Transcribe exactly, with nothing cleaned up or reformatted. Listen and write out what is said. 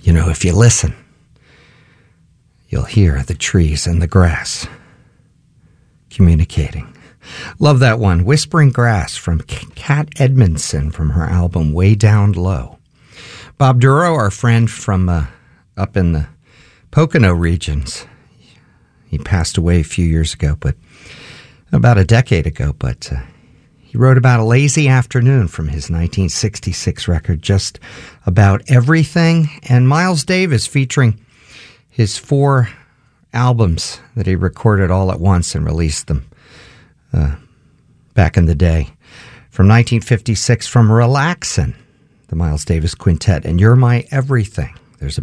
You know, if you listen, you'll hear the trees and the grass communicating. Love that one. Whispering Grass from Kat Edmondson from her album Way Down Low. Bob Duro, our friend from uh, up in the Pocono regions, he passed away a few years ago, but about a decade ago, but uh, he wrote about a lazy afternoon from his nineteen sixty-six record, Just About Everything. And Miles Davis featuring his four albums that he recorded all at once and released them uh, back in the day. From nineteen fifty-six, from Relaxin', the Miles Davis Quintet, and You're My Everything.